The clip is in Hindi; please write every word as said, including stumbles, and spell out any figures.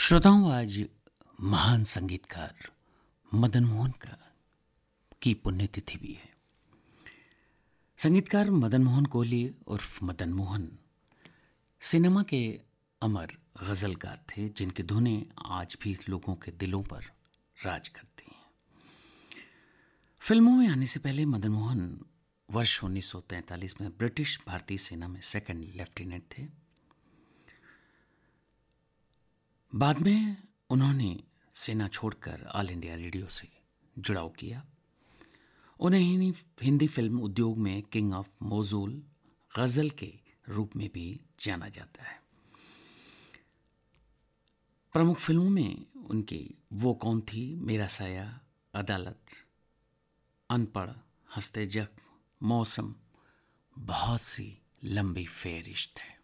श्रोताओं, आज महान संगीतकार मदन मोहन का की पुण्यतिथि भी है। संगीतकार मदन मोहन कोहली उर्फ मदन मोहन सिनेमा के अमर गज़लकार थे, जिनकी धुनें आज भी लोगों के दिलों पर राज करती हैं। फिल्मों में आने से पहले मदन मोहन वर्ष उन्नीस सौ तैंतालीस में ब्रिटिश भारतीय सेना में सेकंड लेफ्टिनेंट थे। बाद में उन्होंने सेना छोड़कर ऑल इंडिया रेडियो से जुड़ाव किया। उन्हें हिंदी फिल्म उद्योग में किंग ऑफ मोज़ूल गज़ल के रूप में भी जाना जाता है। प्रमुख फिल्मों में उनकी वो कौन थी, मेरा साया, अदालत, अनपढ़, हंसते जख्म, मौसम, बहुत सी लंबी फेरिश्त है।